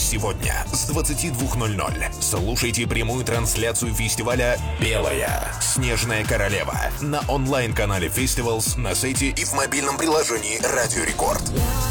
Сегодня с 22:00 слушайте прямую трансляцию фестиваля «Белая снежная королева» на онлайн-канале Festivals, на сайте и в мобильном приложении «Радио Рекорд».